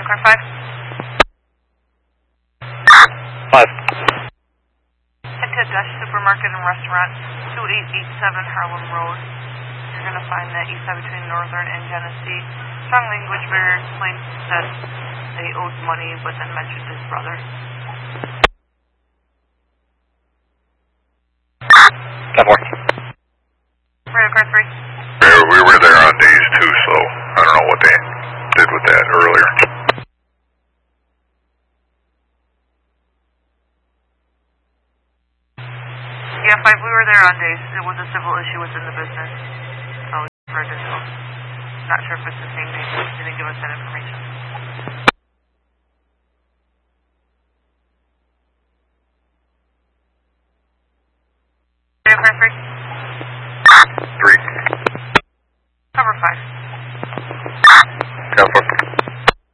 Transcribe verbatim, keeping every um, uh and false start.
car five. Five. Head to Dutch Supermarket and Restaurant, two eight eight seven Harlem Road. You're going to find that east side between Northern and Genesee. Strong language barrier explained that they owed money, but then mentioned his brother. ten four. Radio car three. Yeah, we were there on days two, so I don't know what they did with that earlier. Yeah, five, we were there on days. It was a civil issue within the business. So, for additional. Not sure if it's the same name. They didn't give us that information. Radio car three. Three. Cover five. ten four.